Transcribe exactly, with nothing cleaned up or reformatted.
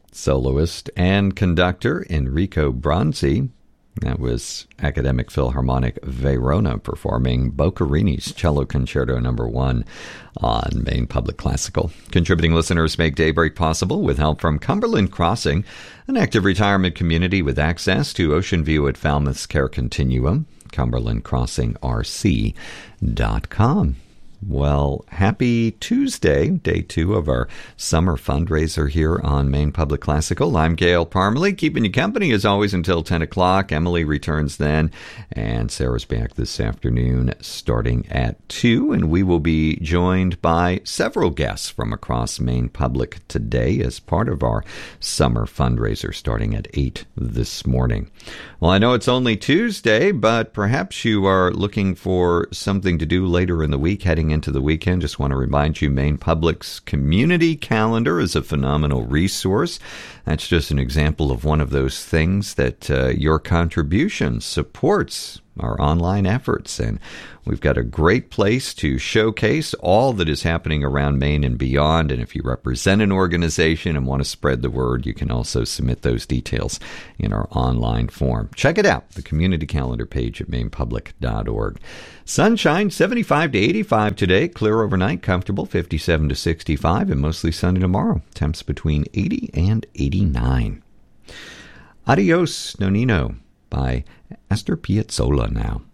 Soloist and conductor Enrico Bronzi. That was Academic Philharmonic Verona performing Boccherini's Cello Concerto Number One on Maine Public Classical. Contributing listeners make Daybreak possible with help from Cumberland Crossing, an active retirement community with access to Ocean View at Falmouth's Care Continuum. Cumberland Crossing R C dot com. Well, happy Tuesday, day two of our summer fundraiser here on Maine Public Classical. I'm Gail Parmalee, keeping you company as always until ten o'clock. Emily returns then, and Sarah's back this afternoon starting at two, and we will be joined by several guests from across Maine Public today as part of our summer fundraiser starting at eight this morning. Well, I know it's only Tuesday, but perhaps you are looking for something to do later in the week heading into the weekend. Just want to remind you, Maine Public's community calendar is a phenomenal resource. That's just an example of one of those things that uh, your contribution supports our online efforts. And we've got a great place to showcase all that is happening around Maine and beyond. And if you represent an organization and want to spread the word, you can also submit those details in our online form. Check it out, the community calendar page at maine public dot org. Sunshine, seventy-five to eighty-five today. Clear overnight, comfortable, fifty-seven to sixty-five, and mostly sunny tomorrow. Temps between eighty and eighty-nine. Adios, Nonino by Astor Piazzolla now.